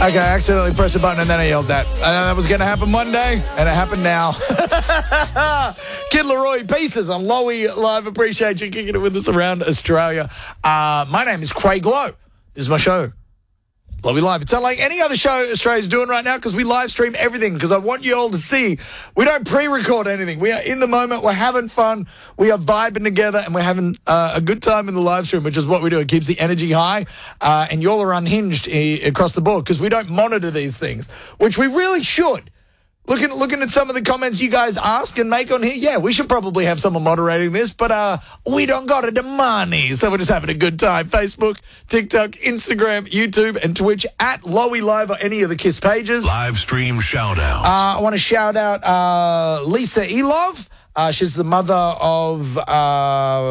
Okay, I accidentally pressed a button and then I yelled that. I know that was going to happen one day, and it happened now. Kid Laroi, pieces on Lowy Live. Appreciate you kicking it with us around Australia. My name is Craig Lowe. This is my show, Lowy Live. It's not like any other show Australia's doing right now because we live stream everything because I want you all to see we don't pre-record anything. We are in the moment. We're having fun. We are vibing together and we're having a good time in the live stream, which is what we do. It keeps the energy high and you all are unhinged across the board because we don't monitor these things, which we really should. Looking at some of the comments you guys ask and make on here, yeah, we should probably have someone moderating this, but we don't got the money, so we're just having a good time. Facebook, TikTok, Instagram, YouTube, and Twitch at Lowy Live or any of the KISS pages. Live stream shout-outs. I want to shout out Lisa Elov. She's the mother of